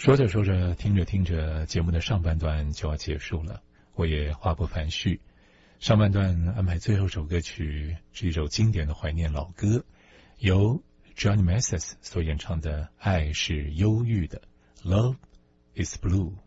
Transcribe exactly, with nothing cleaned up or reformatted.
说着说着，听着听着，节目的上半段就要结束了，我也话不繁续。上半段安排最后首歌曲是一首经典的怀念老歌，由 Johnny Mathis 所演唱的《爱是忧郁的》 Love is Blue。